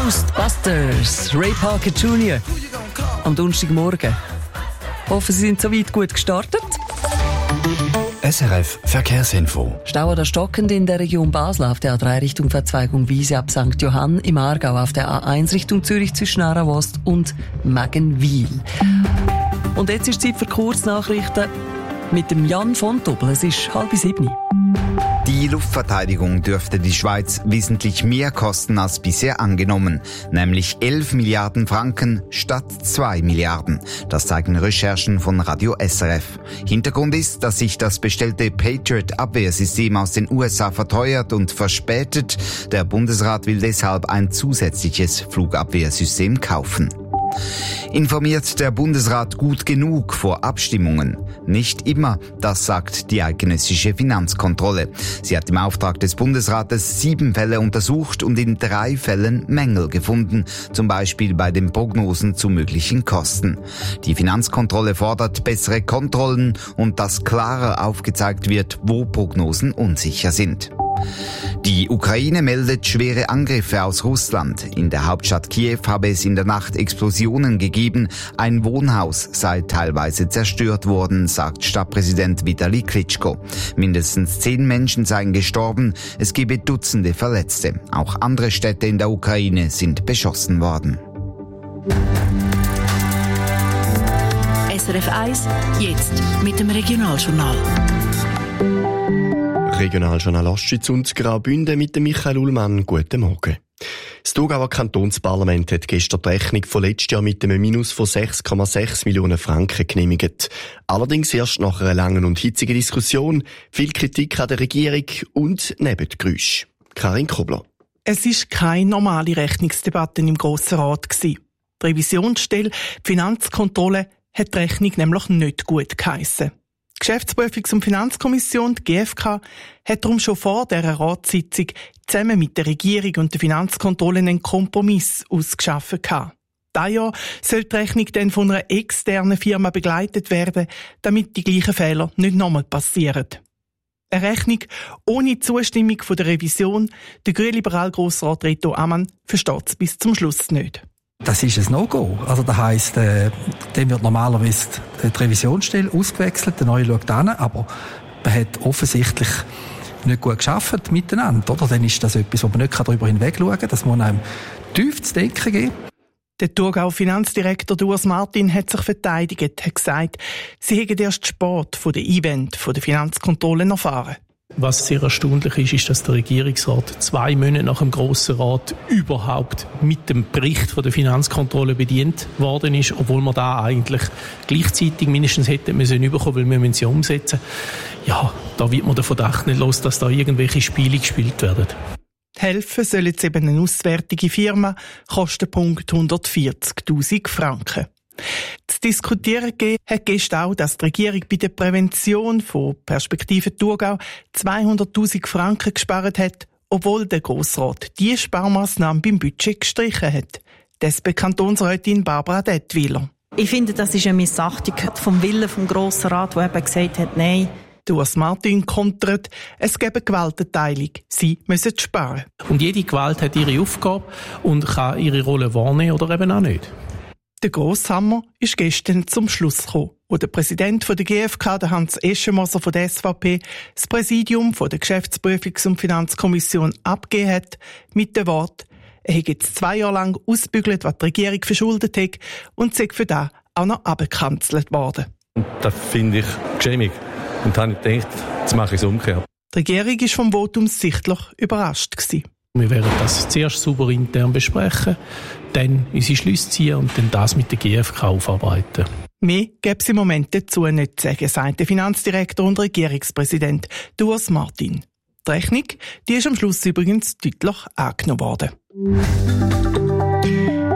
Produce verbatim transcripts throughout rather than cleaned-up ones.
Ghostbusters, Ray Parker Junior am Donnerstagmorgen. Hoffe, Sie sind soweit gut gestartet. S R F Verkehrsinfo. Stau oder stockend in der Region Basel auf der A drei Richtung Verzweigung Wiese ab Sankt Johann, im Aargau auf der A eins Richtung Zürich zwischen Aarau-Ost und Meggenwil. Und jetzt ist Zeit für Kurznachrichten mit dem Jan von Doppel. Es ist halb sieben. Die Luftverteidigung dürfte die Schweiz wesentlich mehr kosten als bisher angenommen, nämlich elf Milliarden Franken statt zwei Milliarden. Das zeigen Recherchen von Radio S R F. Hintergrund ist, dass sich das bestellte Patriot-Abwehrsystem aus den U S A verteuert und verspätet. Der Bundesrat will deshalb ein zusätzliches Flugabwehrsystem kaufen. Informiert der Bundesrat gut genug vor Abstimmungen? Nicht immer, das sagt die eidgenössische Finanzkontrolle. Sie hat im Auftrag des Bundesrates sieben Fälle untersucht und in drei Fällen Mängel gefunden, zum Beispiel bei den Prognosen zu möglichen Kosten. Die Finanzkontrolle fordert bessere Kontrollen und dass klarer aufgezeigt wird, wo Prognosen unsicher sind. Die Ukraine meldet schwere Angriffe aus Russland. In der Hauptstadt Kiew habe es in der Nacht Explosionen gegeben. Ein Wohnhaus sei teilweise zerstört worden, sagt Stadtpräsident Vitali Klitschko. Mindestens zehn Menschen seien gestorben. Es gebe Dutzende Verletzte. Auch andere Städte in der Ukraine sind beschossen worden. S R F eins, jetzt mit dem Regionaljournal. Regionaljournal Ostschweiz und Graubünden mit dem Michael Ullmann. Guten Morgen. Das Thurgauer Kantonsparlament hat gestern die Rechnung von letztes Jahr mit einem Minus von sechs Komma sechs Millionen Franken genehmigt. Allerdings erst nach einer langen und hitzigen Diskussion, viel Kritik an der Regierung und Nebengeräusche. Karin Kobler. Es war keine normale Rechnungsdebatte im Grossen Rat. Die Revisionsstelle, die Finanzkontrolle, hat die Rechnung nämlich nicht gut geheissen. Die Geschäftsprüfungs- und Finanzkommission, die G F K, hat darum schon vor dieser Ratssitzung zusammen mit der Regierung und der Finanzkontrolle einen Kompromiss ausgeschaffen. Dieses Jahr soll die Rechnung dann von einer externen Firma begleitet werden, damit die gleichen Fehler nicht nochmal passieren. Eine Rechnung ohne Zustimmung von der Revision, der grünliberal Grossrat Reto Ammann versteht es bis zum Schluss nicht. Das ist ein No-Go. Also das heisst, äh, dann wird normalerweise die Revisionsstelle ausgewechselt, der neue schaut hin, aber man hat offensichtlich nicht gut gearbeitet miteinander, oder? Dann ist das etwas, wo man nicht darüber hinweg schauen kann. Das muss einem tief zu denken geben. Der Thurgauer Finanzdirektor Urs Martin hat sich verteidigt, hat gesagt, sie hätten erst spät von den Einwänden der Finanzkontrolle erfahren. Was sehr erstaunlich ist, ist, dass der Regierungsrat zwei Monate nach dem Grossen Rat überhaupt mit dem Bericht von der Finanzkontrolle bedient worden ist, obwohl man da eigentlich gleichzeitig mindestens hätte müssen bekommen, weil wir müssen sie umsetzen. Ja, da wird man den Verdacht nicht los, dass da irgendwelche Spiele gespielt werden. Helfen soll jetzt eben eine auswärtige Firma, Kostenpunkt hundertvierzigtausend Franken. Zu diskutieren gegeben hat gestern auch, dass die Regierung bei der Prävention von Perspektive Thurgau zweihunderttausend Franken gespart hat, obwohl der Grossrat diese Sparmaßnahme beim Budget gestrichen hat. Das S P-Kantonsrätin Barbara Dettwiler. Ich finde, das ist eine Missachtung vom Willen vom Grossen Rat, der eben gesagt hat, nein. Urs Martin kontert, es gebe Gewaltenteilung. Sie müssen sparen. Und jede Gewalt hat ihre Aufgabe und kann ihre Rolle wahrnehmen oder eben auch nicht. Der Grosshammer ist gestern zum Schluss gekommen, wo der Präsident der G F K, der Hans Eschenmoser von der S V P, das Präsidium von der Geschäftsprüfungs- und Finanzkommission abgegeben hat, mit dem Wort, er hat jetzt zwei Jahre lang ausgebügelt, was die Regierung verschuldet hat, und sei für das auch noch abgekanzelt worden. Das finde ich geschämig. Und dann habe ich gedacht, jetzt mache ich es umgekehrt. Die Regierung war vom Votum sichtlich überrascht gewesen. Wir werden das zuerst sauber intern besprechen, dann unsere Schlüsse ziehen und dann das mit der G F K aufarbeiten. Mehr gäbe es im Moment dazu nicht zu sagen, sagt der Finanzdirektor und Regierungspräsident Urs Martin. Die Rechnung, die ist am Schluss übrigens deutlich angenommen worden. Im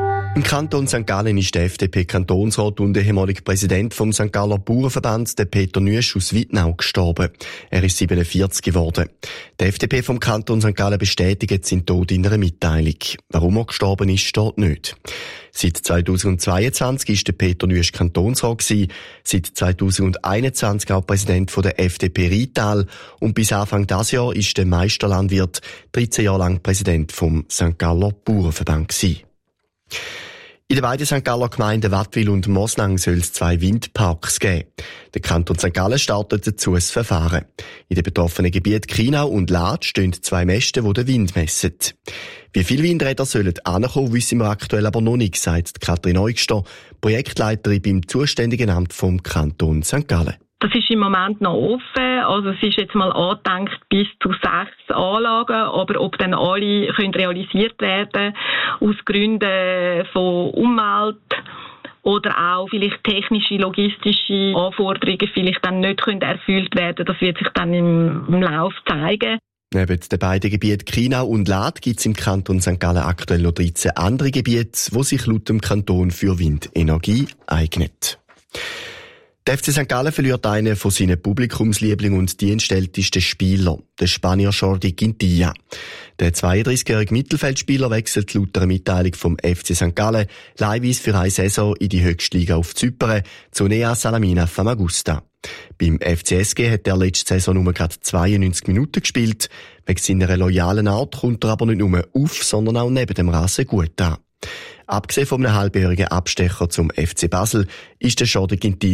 Kanton Sankt Gallen ist der F D P-Kantonsrat und ehemalige Präsident vom Sankt Galler Bauernverband, der Peter Nüesch aus Wittnau, gestorben. Er ist siebenundvierzig geworden. Der F D P vom Kanton Sankt Gallen bestätigt seinen Tod in einer Mitteilung. Warum er gestorben ist, steht nicht. Seit zweitausendzweiundzwanzig ist der Peter Nüesch Kantonsrat gewesen, seit zweitausendeinundzwanzig auch Präsident von der F D P Rital und bis Anfang dieses Jahr ist der Meisterlandwirt dreizehn Jahre lang Präsident vom Sankt Galler Bauernverband gewesen. In den beiden Sankt Galler Gemeinden Wattwil und Mosnang soll es zwei Windparks geben. Der Kanton Sankt Gallen startet dazu ein Verfahren. In den betroffenen Gebieten Chienau und Laadt stehen zwei Mäste, die den Wind messen. Wie viele Windräder sollen ankommen, wissen wir aktuell aber noch nicht, sagt Katrin Eugster, Projektleiterin beim zuständigen Amt vom Kanton Sankt Gallen. Das ist im Moment noch offen. Also es ist jetzt mal angedenkt bis zu sechs Anlagen, aber ob dann alle können realisiert werden aus Gründen von Umwelt oder auch vielleicht technische, logistische Anforderungen vielleicht dann nicht können erfüllt werden, das wird sich dann im, im Lauf zeigen. Neben den beiden Gebieten Chienau und Laadt gibt es im Kanton Sankt Gallen aktuell noch dreizehn andere Gebiete, die sich laut dem Kanton für Windenergie eignen. Der F C Sankt Gallen verliert einen von seinen Publikumslieblingen und dienstältesten Spielern, den Spanier Jordi Quintilla. Der zweiunddreißigjährige Mittelfeldspieler wechselt laut einer Mitteilung vom F C Sankt Gallen leihweise für eine Saison in die Höchstliga auf Zypern, zu Nea Salamina Famagusta. Beim F C S G hat er letzte Saison nur gerade zweiundneunzig Minuten gespielt. Wegen seiner loyalen Art kommt er aber nicht nur auf, sondern auch neben dem Rasen gut an. Abgesehen von einem halbjährigen Abstecher zum F C Basel ist der Jordi Quintilla